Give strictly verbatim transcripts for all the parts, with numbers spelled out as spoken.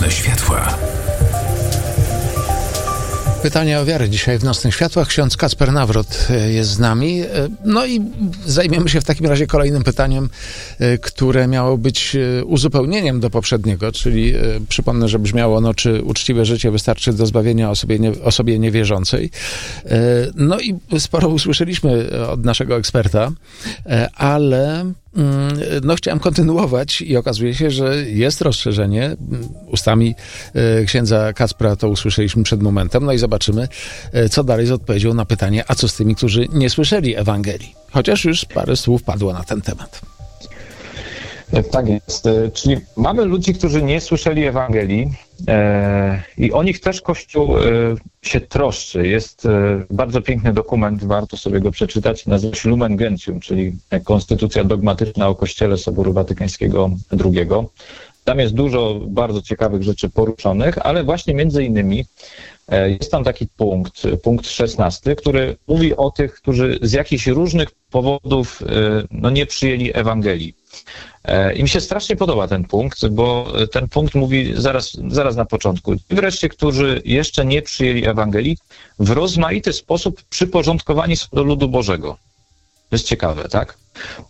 Nocne Światła. Pytania o wiarę dzisiaj w Nocnych Światłach. Ksiądz Kacper Nawrot jest z nami. No i zajmiemy się w takim razie kolejnym pytaniem, które miało być uzupełnieniem do poprzedniego, czyli przypomnę, że brzmiało ono, czy uczciwe życie wystarczy do zbawienia osobie, nie, osobie niewierzącej. No i sporo usłyszeliśmy od naszego eksperta, ale no chciałem kontynuować i okazuje się, że jest rozszerzenie. Ustami księdza Kacpra to usłyszeliśmy przed momentem. No i zobaczymy, co dalej z odpowiedzią na pytanie, a co z tymi, którzy nie słyszeli Ewangelii? Chociaż już parę słów padło na ten temat. Tak jest. Czyli mamy ludzi, którzy nie słyszeli Ewangelii e, i o nich też Kościół e, się troszczy. Jest e, bardzo piękny dokument, warto sobie go przeczytać, nazywa się Lumen Gentium, czyli Konstytucja dogmatyczna o Kościele Soboru Watykańskiego drugiego. Tam jest dużo bardzo ciekawych rzeczy poruszonych, ale właśnie między innymi e, jest tam taki punkt, punkt szesnasty, który mówi o tych, którzy z jakichś różnych powodów e, no, nie przyjęli Ewangelii. I mi się strasznie podoba ten punkt, bo ten punkt mówi zaraz, zaraz na początku. Wreszcie, którzy jeszcze nie przyjęli Ewangelii, w rozmaity sposób przyporządkowani są do ludu Bożego. To jest ciekawe, tak?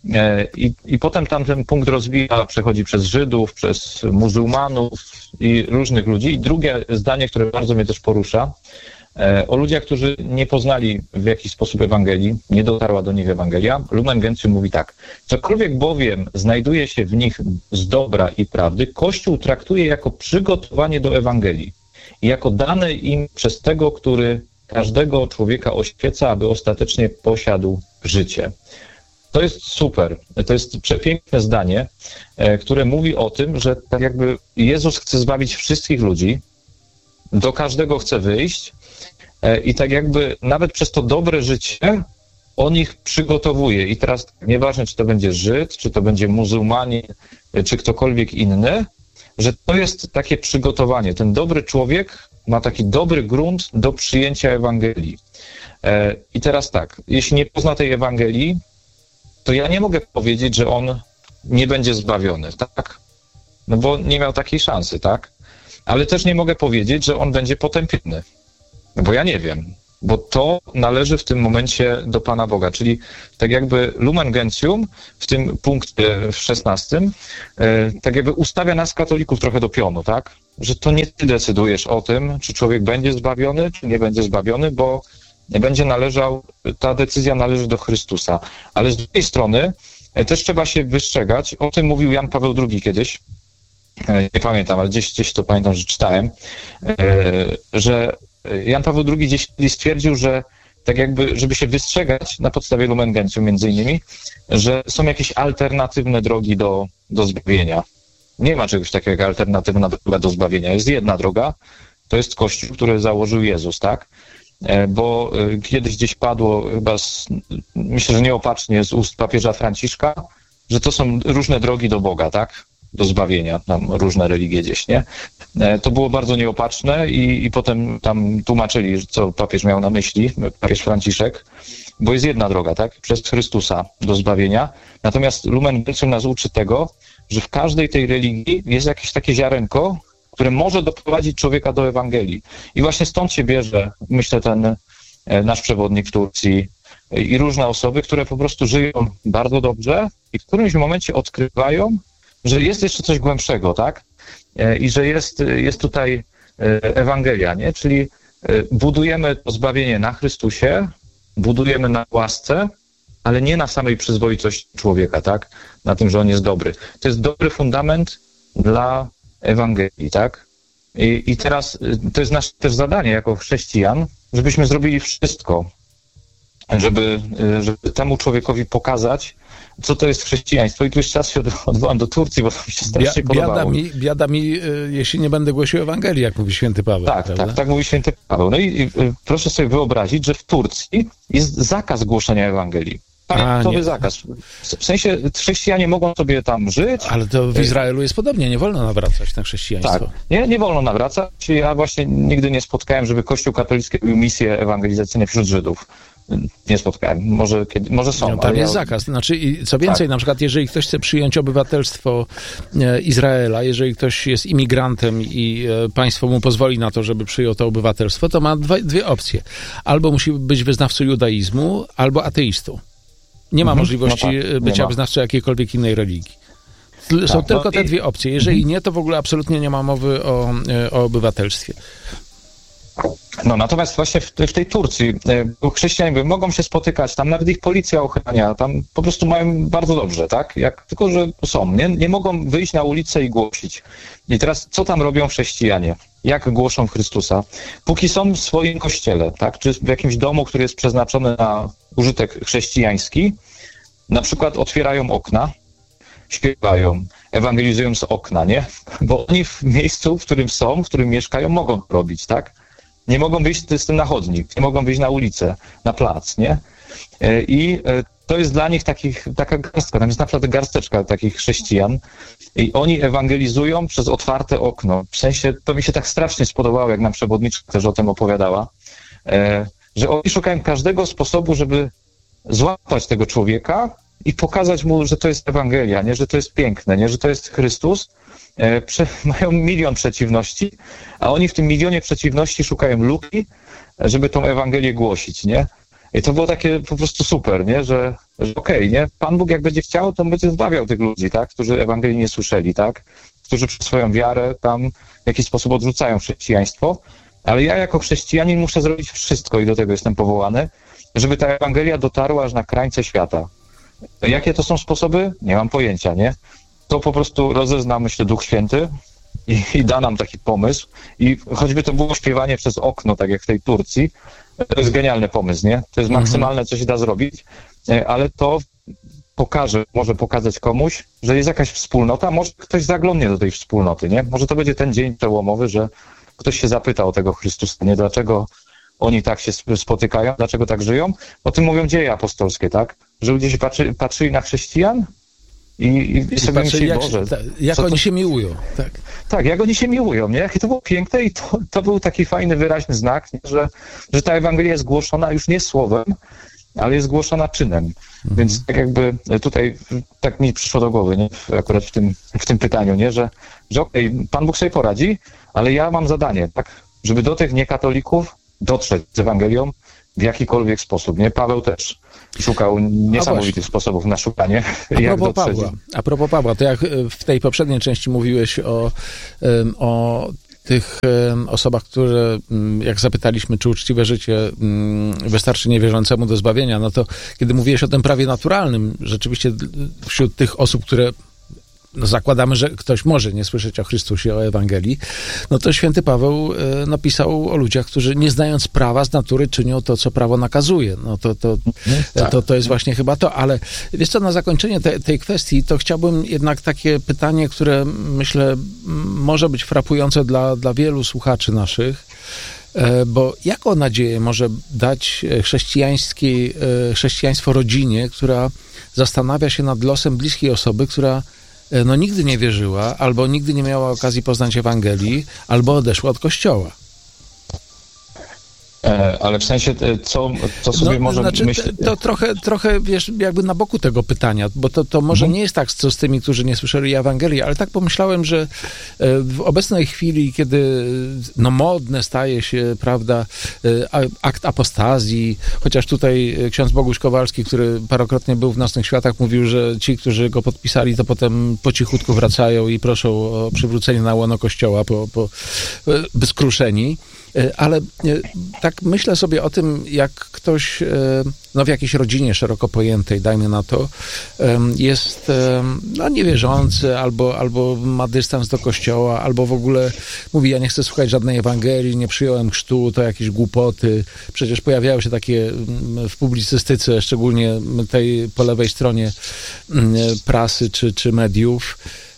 I, i potem tam ten punkt rozwija, przechodzi przez Żydów, przez muzułmanów i różnych ludzi. I drugie zdanie, które bardzo mnie też porusza, o ludziach, którzy nie poznali w jakiś sposób Ewangelii, nie dotarła do nich Ewangelia. Lumen Gentium mówi tak. Cokolwiek bowiem znajduje się w nich z dobra i prawdy, Kościół traktuje jako przygotowanie do Ewangelii i jako dane im przez tego, który każdego człowieka oświeca, aby ostatecznie posiadł życie. To jest super. To jest przepiękne zdanie, które mówi o tym, że tak jakby Jezus chce zbawić wszystkich ludzi, do każdego chce wyjść, i tak jakby nawet przez to dobre życie on ich przygotowuje. I teraz nieważne, czy to będzie Żyd, czy to będzie muzułmanin, czy ktokolwiek inny, że to jest takie przygotowanie. Ten dobry człowiek ma taki dobry grunt do przyjęcia Ewangelii. I teraz tak, jeśli nie pozna tej Ewangelii, to ja nie mogę powiedzieć, że on nie będzie zbawiony, tak? No bo nie miał takiej szansy, tak? Ale też nie mogę powiedzieć, że on będzie potępiony. Bo ja nie wiem, bo to należy w tym momencie do Pana Boga, czyli tak jakby Lumen Gentium w tym punkcie w szesnastym tak jakby ustawia nas katolików trochę do pionu, tak? Że to nie ty decydujesz o tym, czy człowiek będzie zbawiony, czy nie będzie zbawiony, bo nie będzie należał, ta decyzja należy do Chrystusa. Ale z drugiej strony też trzeba się wystrzegać, o tym mówił Jan Paweł drugi kiedyś, nie pamiętam, ale gdzieś, gdzieś to pamiętam, że czytałem, że Jan Paweł drugi gdzieś stwierdził, że tak jakby, żeby się wystrzegać na podstawie Lumen Gentium między innymi, że są jakieś alternatywne drogi do, do zbawienia. Nie ma czegoś takiego jak alternatywna droga do zbawienia. Jest jedna droga, to jest Kościół, który założył Jezus, tak? Bo kiedyś gdzieś padło, chyba z, myślę, że nieopatrznie z ust papieża Franciszka, że to są różne drogi do Boga, tak? Do zbawienia, tam różne religie gdzieś, nie? To było bardzo nieopatrzne i, i potem tam tłumaczyli, co papież miał na myśli, papież Franciszek, bo jest jedna droga, tak? Przez Chrystusa do zbawienia. Natomiast Lumen Gentium nas uczy tego, że w każdej tej religii jest jakieś takie ziarenko, które może doprowadzić człowieka do Ewangelii. I właśnie stąd się bierze, myślę, ten nasz przewodnik w Turcji i różne osoby, które po prostu żyją bardzo dobrze i w którymś momencie odkrywają, że jest jeszcze coś głębszego, tak? I że jest, jest tutaj Ewangelia, nie? Czyli budujemy to zbawienie na Chrystusie, budujemy na łasce, ale nie na samej przyzwoitości człowieka, tak? Na tym, że on jest dobry. To jest dobry fundament dla Ewangelii, tak? I, i teraz to jest nasze też zadanie jako chrześcijan, żebyśmy zrobili wszystko, żeby, żeby temu człowiekowi pokazać, co to jest chrześcijaństwo. I tu już czas się odwołam do Turcji, bo to mi się strasznie Bia, podobało. Biada mi, biada mi, jeśli nie będę głosił Ewangelii, jak mówi święty Paweł. Tak, prawda? tak, tak mówi święty Paweł. No i, i proszę sobie wyobrazić, że w Turcji jest zakaz głoszenia Ewangelii. Pamiętowy zakaz. W sensie chrześcijanie mogą sobie tam żyć. Ale to w Izraelu jest podobnie, nie wolno nawracać na chrześcijaństwo. Tak, nie, nie wolno nawracać. Ja właśnie nigdy nie spotkałem, żeby Kościół katolicki robił misje ewangelizacyjne wśród Żydów. nie spotkałem. Może, kiedy, może są. No, tam ale jest ja... zakaz. Znaczy, i co więcej, tak. na przykład jeżeli ktoś chce przyjąć obywatelstwo e, Izraela, jeżeli ktoś jest imigrantem i e, państwo mu pozwoli na to, żeby przyjął to obywatelstwo, to ma dwa, dwie opcje. Albo musi być wyznawcą judaizmu, albo ateistą. Nie ma mhm. możliwości no tak, bycia wyznawcą jakiejkolwiek innej religii. Są tak, tylko no te i... dwie opcje. Jeżeli nie, to w ogóle absolutnie nie ma mowy o, o obywatelstwie. No natomiast właśnie w, w tej Turcji e, chrześcijanie mogą się spotykać, tam nawet ich policja ochrania, tam po prostu mają bardzo dobrze, tak? Jak, tylko, że są, nie, nie mogą wyjść na ulicę i głosić. I teraz co tam robią chrześcijanie? Jak głoszą Chrystusa? Póki są w swoim kościele, tak? Czy w jakimś domu, który jest przeznaczony na użytek chrześcijański, na przykład otwierają okna, śpiewają, ewangelizują z okna, nie? Bo oni w miejscu, w którym są, w którym mieszkają, mogą to robić, tak? Nie mogą wyjść z tym na chodnik, nie mogą wyjść na ulicę, na plac, nie? I to jest dla nich takich, taka garstka, tam jest naprawdę garsteczka takich chrześcijan i oni ewangelizują przez otwarte okno. W sensie, to mi się tak strasznie spodobało, jak nam przewodniczka też o tym opowiadała, że oni szukają każdego sposobu, żeby złapać tego człowieka i pokazać mu, że to jest Ewangelia, nie? Że to jest piękne, nie? Że to jest Chrystus. E, prze, mają milion przeciwności, a oni w tym milionie przeciwności szukają luki, żeby tą Ewangelię głosić, nie? I to było takie po prostu super, nie? Że, że okej, okay, nie? Pan Bóg jak będzie chciał, to będzie zbawiał tych ludzi, tak? Którzy Ewangelii nie słyszeli, tak? Którzy przez swoją wiarę tam w jakiś sposób odrzucają chrześcijaństwo, ale ja jako chrześcijanin muszę zrobić wszystko i do tego jestem powołany, żeby ta Ewangelia dotarła aż na krańce świata. Jakie to są sposoby? Nie mam pojęcia, nie? To po prostu rozezna, myślę, Duch Święty i, i da nam taki pomysł. I choćby to było śpiewanie przez okno, tak jak w tej Turcji, to jest genialny pomysł, nie? To jest maksymalne, co się da zrobić, ale to pokaże, może pokazać komuś, że jest jakaś wspólnota, może ktoś zaglądnie do tej wspólnoty, nie? Może to będzie ten dzień przełomowy, że ktoś się zapyta o tego Chrystusa, nie? Dlaczego oni tak się spotykają, dlaczego tak żyją? O tym mówią dzieje apostolskie, tak? Że ludzie się patrzy, patrzyli na chrześcijan i, i, i sobie myśleli, jak, Boże... ta, jak oni to... się miłują. Tak. tak, jak oni się miłują, nie? Jakie to było piękne i to, to był taki fajny, wyraźny znak, nie? Że, że ta Ewangelia jest głoszona już nie słowem, ale jest głoszona czynem. Mhm. Więc tak jakby tutaj tak mi przyszło do głowy, nie? Akurat w tym, w tym pytaniu, nie? Że, że okej, okay, Pan Bóg sobie poradzi, ale ja mam zadanie, tak? Żeby do tych niekatolików dotrzeć z Ewangelią w jakikolwiek sposób, nie? Paweł też szukał niesamowitych sposobów na szukanie, a jak propos dotrzeć. Pawła, a propos Pawła, to jak w tej poprzedniej części mówiłeś o, o tych osobach, które, jak zapytaliśmy, czy uczciwe życie wystarczy niewierzącemu do zbawienia, no to kiedy mówiłeś o tym prawie naturalnym, rzeczywiście wśród tych osób, które no zakładamy, że ktoś może nie słyszeć o Chrystusie, o Ewangelii, no to święty Paweł e, napisał o ludziach, którzy nie znając prawa z natury czynią to, co prawo nakazuje. No to, to, tak. to, to jest właśnie chyba to. Ale wiesz co, na zakończenie te, tej kwestii, to chciałbym jednak takie pytanie, które myślę może być frapujące dla, dla wielu słuchaczy naszych, e, bo jaką nadzieję może dać chrześcijańskiej, e, chrześcijaństwo rodzinie, która zastanawia się nad losem bliskiej osoby, która no nigdy nie wierzyła, albo nigdy nie miała okazji poznać Ewangelii, albo odeszła od Kościoła. E, ale w sensie, co, co sobie no, może znaczy, myśleć? To, to trochę, trochę, wiesz, jakby na boku tego pytania, bo to, to może mhm. nie jest tak, co z tymi, którzy nie słyszeli Ewangelii, ale tak pomyślałem, że w obecnej chwili, kiedy no modne staje się, prawda, akt apostazji, chociaż tutaj ksiądz Boguś Kowalski, który parokrotnie był w Nocnych Światach, mówił, że ci, którzy go podpisali, to potem po cichutku wracają i proszą o przywrócenie na łono Kościoła po, po, skruszeni. Ale tak myślę sobie o tym, jak ktoś no w jakiejś rodzinie szeroko pojętej, dajmy na to, jest no, niewierzący, albo, albo ma dystans do Kościoła, albo w ogóle mówi, ja nie chcę słuchać żadnej Ewangelii, nie przyjąłem chrztu, to jakieś głupoty. Przecież pojawiają się takie w publicystyce, szczególnie tej po lewej stronie prasy czy, czy mediów,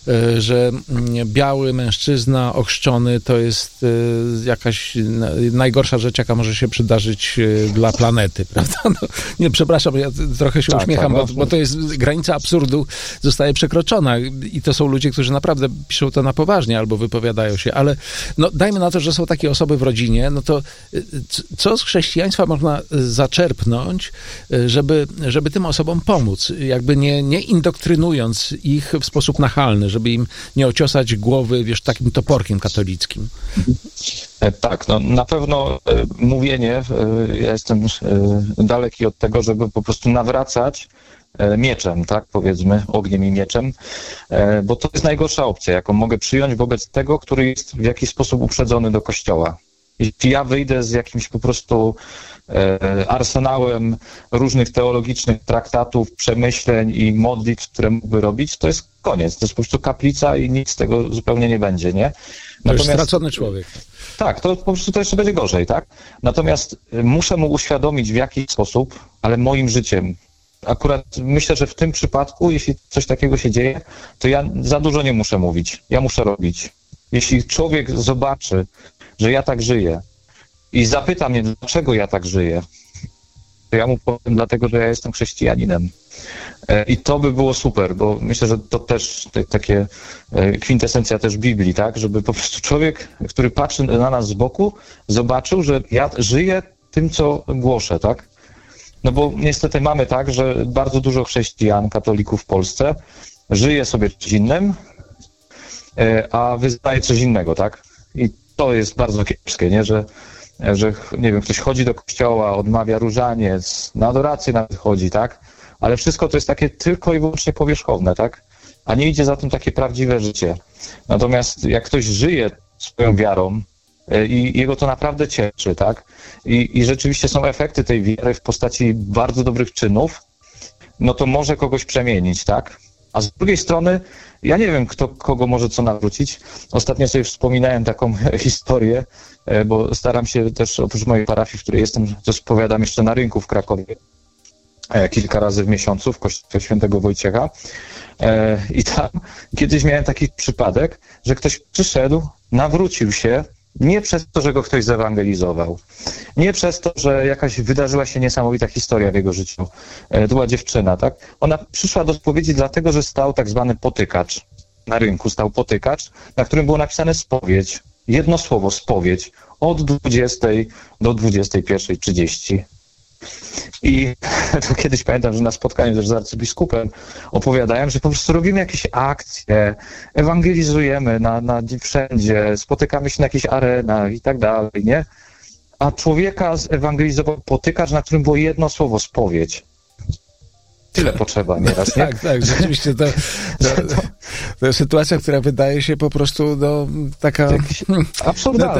że biały mężczyzna ochrzczony to jest jakaś najgorsza rzecz, jaka może się przydarzyć dla planety, prawda? No, nie, przepraszam, ja trochę się tak, uśmiecham, tak, bo, bo to jest granica absurdu zostaje przekroczona i to są ludzie, którzy naprawdę piszą to na poważnie albo wypowiadają się, ale no, dajmy na to, że są takie osoby w rodzinie, no to co z chrześcijaństwa można zaczerpnąć, żeby, żeby tym osobom pomóc, jakby nie, nie indoktrynując ich w sposób nachalny, żeby im nie ociosać głowy, wiesz, takim toporkiem katolickim. Tak, no na pewno mówienie, ja jestem daleki od tego, żeby po prostu nawracać mieczem, tak, powiedzmy, ogniem i mieczem, bo to jest najgorsza opcja, jaką mogę przyjąć wobec tego, który jest w jakiś sposób uprzedzony do Kościoła. Jeśli ja wyjdę z jakimś po prostu arsenałem różnych teologicznych traktatów, przemyśleń i modlitw, które mógłby robić, to jest koniec. To jest po prostu kaplica i nic z tego zupełnie nie będzie, nie? To jest stracony człowiek. Tak, to po prostu to jeszcze będzie gorzej, tak? Natomiast muszę mu uświadomić w jakiś sposób, ale moim życiem. Akurat myślę, że w tym przypadku, jeśli coś takiego się dzieje, to ja za dużo nie muszę mówić. Ja muszę robić. Jeśli człowiek zobaczy, że ja tak żyję i zapyta mnie, dlaczego ja tak żyję, to ja mu powiem, dlatego, że ja jestem chrześcijaninem. I to by było super, bo myślę, że to też te, takie kwintesencja też Biblii, tak? Żeby po prostu człowiek, który patrzy na nas z boku, zobaczył, że ja żyję tym, co głoszę, tak? No bo niestety mamy tak, że bardzo dużo chrześcijan, katolików w Polsce żyje sobie czymś innym, a wyznaje coś innego, tak? I to jest bardzo kiepskie, nie? Że, że nie wiem, ktoś chodzi do kościoła, odmawia różaniec, na adorację nawet chodzi, tak? Ale wszystko to jest takie tylko i wyłącznie powierzchowne, tak? A nie idzie za tym takie prawdziwe życie. Natomiast jak ktoś żyje swoją wiarą i jego to naprawdę cieszy, tak? I, i rzeczywiście są efekty tej wiary w postaci bardzo dobrych czynów, no to może kogoś przemienić, tak? A z drugiej strony, ja nie wiem, kto kogo może co nawrócić. Ostatnio sobie wspominałem taką historię, bo staram się też oprócz mojej parafii, w której jestem, to spowiadam jeszcze na rynku w Krakowie kilka razy w miesiącu w kościele Świętego Wojciecha. I tam kiedyś miałem taki przypadek, że ktoś przyszedł, nawrócił się, nie przez to, że go ktoś zewangelizował. Nie przez to, że jakaś wydarzyła się niesamowita historia w jego życiu. To była dziewczyna, tak? Ona przyszła do spowiedzi dlatego, że stał tak zwany potykacz. Na rynku stał potykacz, na którym było napisane spowiedź. Jedno słowo, spowiedź. Od dwudziestej do dwudziestej pierwszej trzydzieści. I to kiedyś pamiętam, że na spotkaniu też z arcybiskupem opowiadałem, że po prostu robimy jakieś akcje, ewangelizujemy na, na wszędzie, spotykamy się na jakichś arenach i tak dalej, nie? A człowieka zewangelizował potykacz, na którym było jedno słowo, spowiedź. Tyle potrzeba nieraz, nie? Tak, tak, rzeczywiście to, to, to jest sytuacja, która wydaje się po prostu no, taka... absurdalna.